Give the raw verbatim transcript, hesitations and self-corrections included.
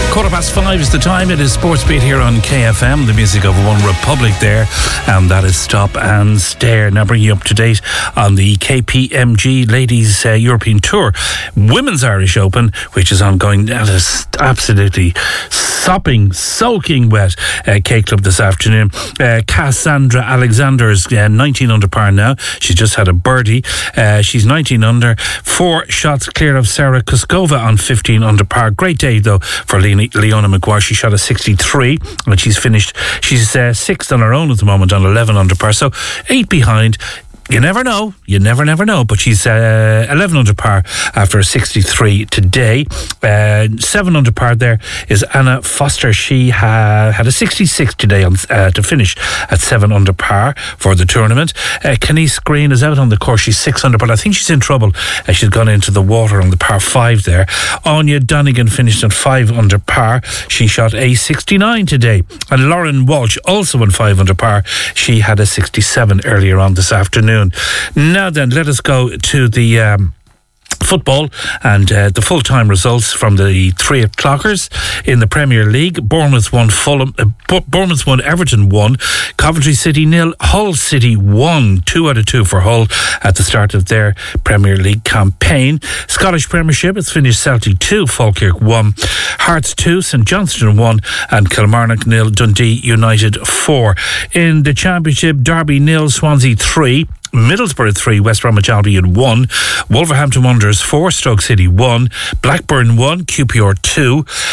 Quarter past five is the time. It is Sports Beat here on K F M. The music of One Republic there, and that is Stop and Stare. Now bringing you up to date on the K P M G Ladies uh, European Tour Women's Irish Open, which is ongoing. That is absolutely sopping, soaking wet uh, K Club this afternoon. Uh, Cassandra Alexander is uh, nineteen under par now. She's just had a birdie. Uh, she's nineteen under, four shots clear of Sarah Kuskova on fifteen under par. Great day though for Leonie, Leona Maguire. She shot a sixty-three and she's finished. She's uh, sixth on her own at the moment on eleven under par. So eight behind. You never know. You never, never know. But she's uh, eleven under par after a sixty-three today. Uh, seven under par there is Anna Foster. She ha- had a sixty-six today on, uh, to finish at seven under par for the tournament. Uh, Kenise Green is out on the course. She's six under par. I think she's in trouble. Uh, she's gone into the water on the par five there. Anya Donegan finished at five under par. She shot a sixty-nine today. And Lauren Walsh also on five under par. She had a sixty-seven earlier on this afternoon. Now then, let us go to the um, football and uh, the full-time results from the three o'clockers in the Premier League. Bournemouth won, Fulham, uh, Bournemouth won, Everton won, Coventry City nil, Hull City won, two out of two for Hull at the start of their Premier League campaign. Scottish Premiership, it's finished Celtic two, Falkirk one, Hearts two, St Johnstone one, and Kilmarnock nil, Dundee United four. In the Championship, Derby nil, Swansea three, Middlesbrough three, West Bromwich Albion one, Wolverhampton Wanderers four, Stoke City one, Blackburn one, Q P R two,